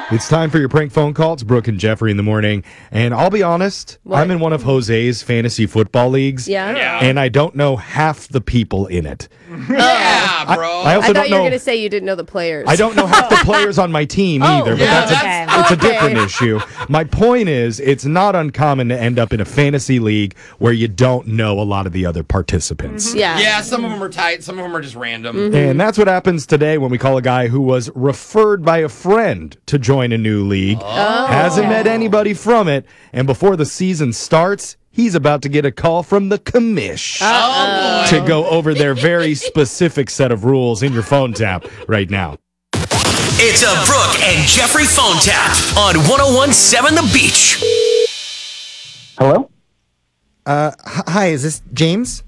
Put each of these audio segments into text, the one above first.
It's time for your prank phone call. It's Brooke and Jeffrey in the morning. And I'll be honest, I'm in one of Jose's fantasy football leagues. Yeah. And I don't know half the people in it. Yeah, bro. I also I thought don't you were know. going to say you didn't know the players. I don't know half the players on my team either, but yeah, it's a different issue. My point is, it's not uncommon to end up in a fantasy league where you don't know a lot of the other participants. Yeah, some of them are tight, some of them are just random. And that's what happens today when we call a guy who was referred by a friend to join a new league. Hasn't met anybody from it, and before the season starts, he's about to get a call from the commish to go over their very specific set of rules in your phone tap right now. It's a Brooke and Jeffrey phone tap on 1017 The Beach. Hello? Hi, is this James?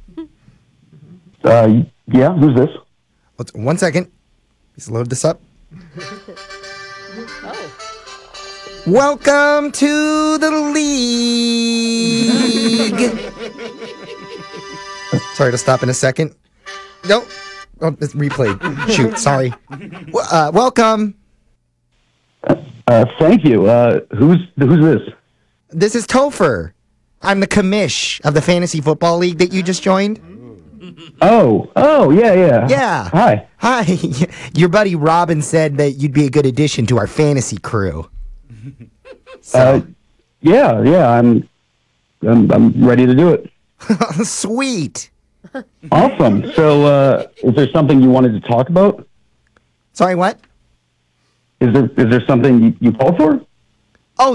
Yeah, who's this? One second. Let's load this up. Welcome to the league. Sorry to stop in a second. No. Oh, it's replayed. Shoot, sorry. Welcome. Thank you. Who's this? This is Topher. I'm the commish of the fantasy football league that you just joined. Oh, yeah. Yeah. Hi. Hi. Your buddy Robin said that you'd be a good addition to our fantasy crew. Yeah, I'm ready to do it. Sweet. Awesome. So, is there something you wanted to talk about? Sorry, what? Is there something you called for?